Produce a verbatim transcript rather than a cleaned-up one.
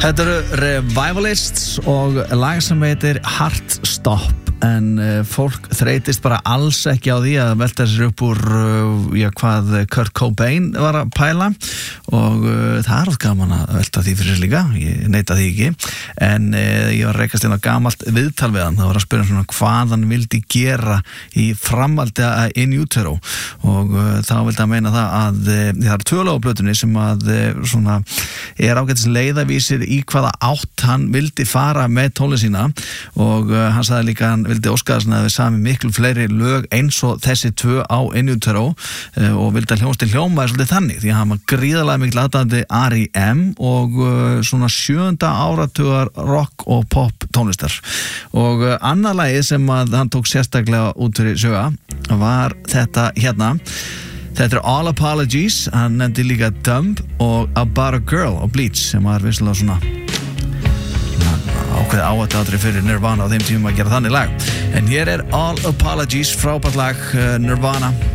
Þetta eru Revivalists og lag sem heitir Heartstop, en uh, fólk þreytist bara alls ekki á því að velta sér upp úr uh, já, hvað Kurt Cobain var að pæla og uh, það er alveg gaman að velta því fyrir sér líka, ég neita því ekki, en uh, ég var að rekast inn á gamalt viðtal við hann, það var að spyrja svona hvað hann vildi gera í framhaldi að In Utero og uh, þá vildi hann meina það að uh, það er tvö lög á plötunni sem að uh, svona er ágætis leiðavísir í hvaða átt hann vildi fara með tónlist sína og uh, hann sagði líka hann vildi óska þess að við sami miklu fleiri lög eins og þessi tvö á In Utero uh, og vildi að hljómstil hljóma svolítið þannig því að hann var gríðarlega mikil aðdáandi R E M og uh, svona sjöunda áratugar rock og pop tónlistar og uh, annað lagið sem að hann tók sérstaklega út fyrir söga var þetta hérna. Þetta er All Apologies, hann nefndi líka Dumb og About a Girl og Bleach sem var vissulega svona ákveði áhættuatriði fyrir Nirvana á þeim tímum að gera þannig lag. En hér er All Apologies, frábært lag, Nirvana.